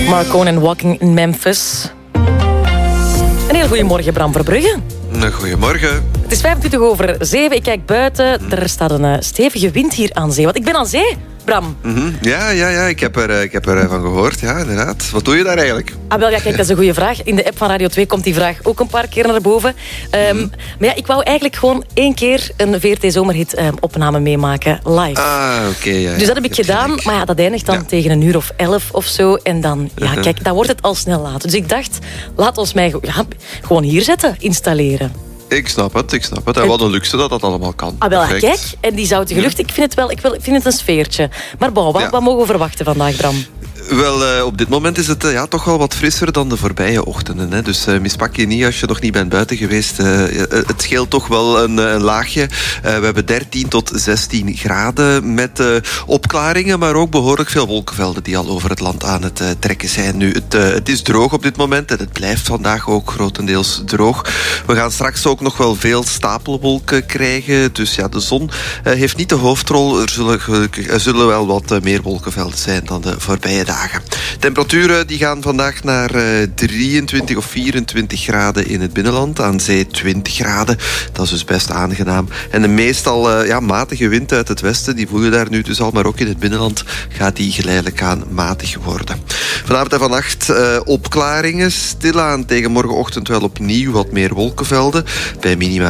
Marcone en Walking in Memphis. Een heel goedemorgen, Bram Verbrugge. Goedemorgen. Het is 7:25. Ik kijk buiten. Er staat een stevige wind hier aan zee. Want ik ben aan zee, Bram. Ja, ik heb er van gehoord. Ja, inderdaad. Wat doe je daar eigenlijk? Wel, ja, kijk, dat is een goede vraag. In de app van Radio 2 komt die vraag ook een paar keer naar boven. Maar ja, ik wou eigenlijk gewoon 1 keer een VRT Zomerhit opname meemaken, live. Oké. Ja, dus dat heb ik gedaan, maar ja, dat eindigt dan tegen 11:00 of zo. En dan, kijk, dan wordt het al snel laat. Dus ik dacht, laat ons mij gewoon hier zetten, installeren. Ik snap het. En wat een luxe dat allemaal kan. Kijk, en die zoutige lucht, ik vind het een sfeertje. Maar bon, wat mogen we verwachten vandaag, Bram? Wel, op dit moment is het toch wel wat frisser dan de voorbije ochtenden. Hè. Dus mispak je niet als je nog niet bent buiten geweest. Het scheelt toch wel een laagje. We hebben 13 tot 16 graden met opklaringen, maar ook behoorlijk veel wolkenvelden die al over het land aan het trekken zijn. Nu, het is droog op dit moment en het blijft vandaag ook grotendeels droog. We gaan straks ook nog wel veel stapelwolken krijgen. Dus ja, de zon heeft niet de hoofdrol. Er zullen wel wat meer wolkenvelden zijn dan de voorbije dagen. Temperaturen die gaan vandaag naar 23 of 24 graden in het binnenland. Aan zee 20 graden. Dat is dus best aangenaam. En de meestal matige wind uit het westen, die voel je daar nu dus al. Maar ook in het binnenland gaat die geleidelijk aan matig worden. Vanavond en vannacht opklaringen. Stilaan tegen morgenochtend wel opnieuw wat meer wolkenvelden. Bij minima